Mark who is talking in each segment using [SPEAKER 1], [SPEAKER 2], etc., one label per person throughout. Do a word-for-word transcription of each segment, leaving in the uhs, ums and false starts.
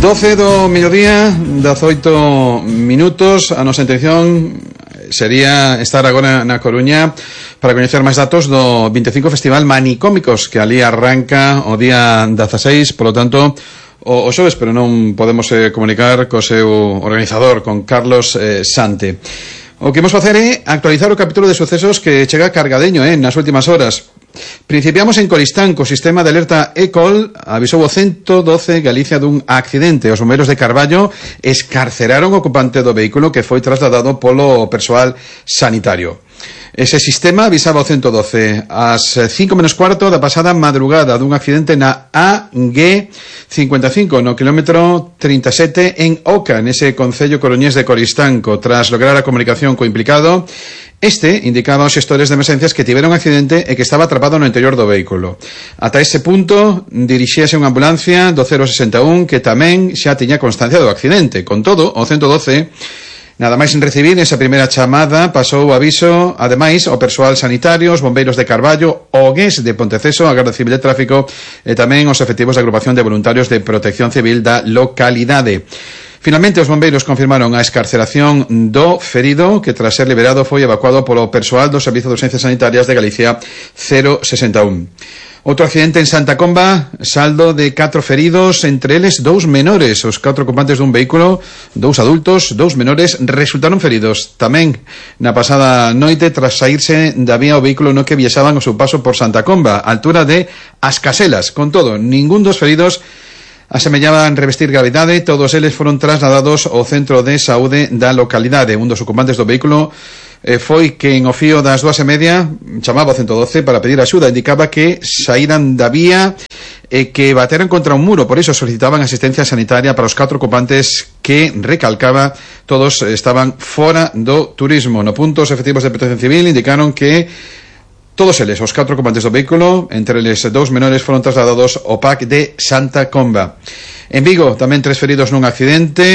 [SPEAKER 1] doce do mediodía, dezoito minutos. A nosa intención sería estar agora na Coruña para coñecer máis datos do vinte e cinco Festival Manicómicos, que ali arranca o día dezaseis, polo tanto o, o xoves, pero non podemos eh, comunicar co seu organizador, con Carlos eh, Sante. O que imos facer é actualizar o capítulo de sucesos que chega cargadeño eh, nas últimas horas. Principiamos en Coristán, co sistema de alerta E C O L avisou o ciento doce Galicia dun accidente. Os bombeiros de Carballo escarceraron o ocupante do vehículo, que foi trasladado polo persoal sanitario. Ese sistema avisaba o ciento doce ás cinco menos cuarto da pasada madrugada dun accidente na A G cincuenta e cinco no kilómetro trinta e sete en Oca, nese concello coruñés de Coristanco. Tras lograr a comunicación co implicado, este indicaba aos xestores de emergencias que tiveron un accidente e que estaba atrapado no interior do vehículo. Ata ese punto dirixíase unha ambulancia do cero sesenta e un que tamén xa tiña constancia do accidente. Con todo, o ciento doce, nada máis en recibir esa primeira chamada, pasou o aviso, ademais, ao persoal sanitario, os bombeiros de Carballo, o G E S de Ponteceso, a Garda Civil de Tráfico e tamén os efectivos da Agrupación de Voluntarios de Protección Civil da localidade. Finalmente, os bombeiros confirmaron a escarceración do ferido, que tras ser liberado foi evacuado polo persoal do Servizo de Urgencias Sanitarias de Galicia cero sesenta e un. Outro accidente en Santa Comba, saldo de catro feridos, entre eles dous menores. Os catro ocupantes dun vehículo, dous adultos, dous menores, resultaron feridos tamén na pasada noite tras saírse da vía o vehículo no que viaxaban o seu paso por Santa Comba, a altura de As Caselas. Con todo, ningún dos feridos asemellaban revestir gravidade. Todos eles foron trasladados ao centro de saúde da localidade. Un dos ocupantes do vehículo eh, foi quen ao fío das dúas e media chamaba ao ciento doce para pedir axuda. Indicaba que saíran da vía e que bateran contra un muro, por iso solicitaban asistencia sanitaria para os catro ocupantes que, recalcaba, todos estaban fora do turismo. No punto, os efectivos de Protección Civil indicaron que todos eles, os catro ocupantes do vehículo, entre eles dous menores, foron trasladados ao P A C de Santa Comba. En Vigo, tamén tres feridos nun accidente,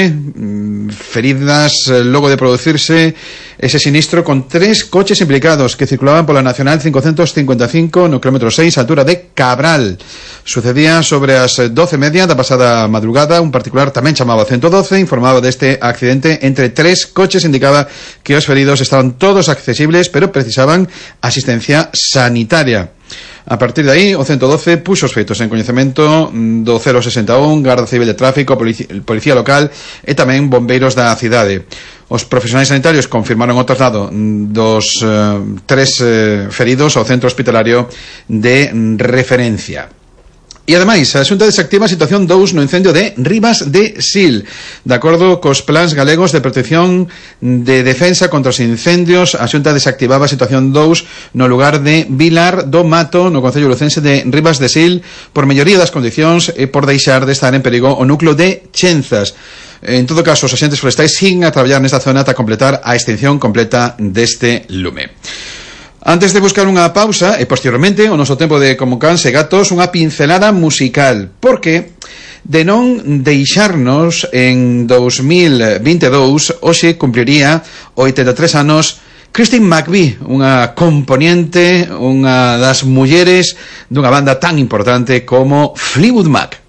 [SPEAKER 1] feridas logo de producirse ese sinistro con tres coches implicados que circulaban pola Nacional cincocentos cincuenta e cinco no kilómetro seis, altura de Cabral. Sucedía sobre as doce e media da pasada madrugada. Un particular tamén chamaba ciento doce, informaba deste accidente entre tres coches, indicaba que os feridos estaban todos accesibles, pero precisaban asistencia sanitaria. A partir de aí, o ciento doce puxo os feitos en coñecemento do cero sesenta e un, Garda Civil de Tráfico, Policía, Policía Local e tamén bombeiros da cidade. Os profesionais sanitarios confirmaron o traslado dos eh, tres eh, feridos ao centro hospitalario de referencia. E ademais, a Xunta desactiva a situación dous no incendio de Ribas de Sil. De acordo cos plans galegos de protección de defensa contra os incendios, a Xunta desactivaba a situación dous no lugar de Vilar do Mato, no concello lucense de Ribas de Sil, por melloría das condicións e por deixar de estar en perigo o núcleo de Chenzas. En todo caso, os axentes forestais siguen a traballar nesta zona ata completar a extinción completa deste lume. Antes de buscar unha pausa, e posteriormente, o noso tempo de Como Cans e Gatos, unha pincelada musical, porque de non deixarnos en dous mil vinte e dous, hoxe cumpliría oitenta e tres anos Christine McVie, unha componente, unha das mulleres dunha banda tan importante como Fleetwood Mac.